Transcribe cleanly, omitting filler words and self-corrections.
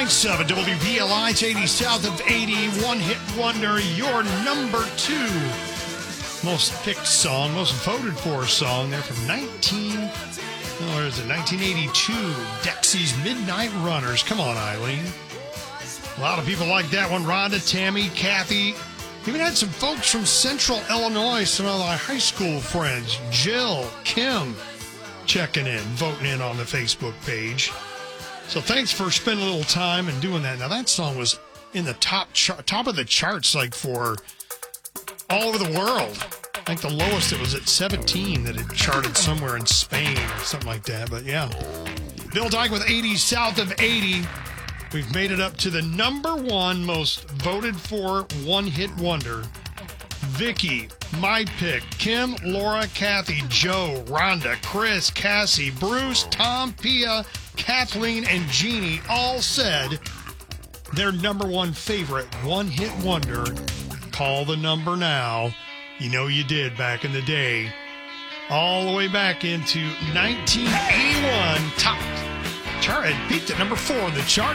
101.7 WBLI. It's 80 south of 80. One hit wonder. Your number 2 most picked song, most voted for song. They're from 1982. Dexy's Midnight Runners. Come on, Eileen. A lot of people like that one. Rhonda, Tammy, Kathy. Even had some folks from Central Illinois, some of my high school friends. Jill, Kim, checking in, voting in on the Facebook page. So thanks for spending a little time and doing that. Now, that song was in the top of the charts, like for all over the world. I think the lowest, it was at 17 that it charted somewhere in Spain or something like that. But yeah, Bill Dyke with 80 south of 80. We've made it up to the number 1 most voted for one-hit wonder. Vicky, my pick. Kim, Laura, Kathy, Joe, Rhonda, Chris, Cassie, Bruce, Tom, Pia, Kathleen, and Jeannie all said their number 1 favorite one-hit wonder. Call the number now. You know you did back in the day. All the way back into 1981. Top chart had peaked at number 4 in the chart.